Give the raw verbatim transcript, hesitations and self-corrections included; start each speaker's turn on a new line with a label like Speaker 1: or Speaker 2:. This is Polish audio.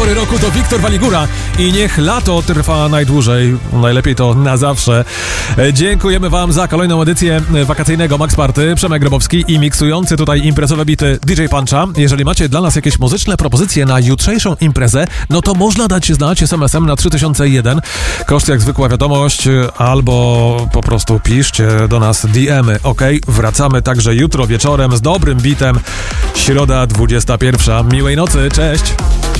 Speaker 1: pory roku to Wiktor Waligura i niech lato trwa najdłużej, najlepiej to na zawsze. Dziękujemy wam za kolejną edycję wakacyjnego Max Party. Przemek Grabowski i miksujący tutaj imprezowe bity D J Puncha. Jeżeli macie dla nas jakieś muzyczne propozycje na jutrzejszą imprezę, no to można dać znać es em esem na trzy tysiące jeden. Koszt jak zwykła wiadomość, albo po prostu piszcie do nas D M y, ok? Wracamy także jutro wieczorem z dobrym bitem. Środa dwudziesta pierwsza. Miłej nocy, cześć!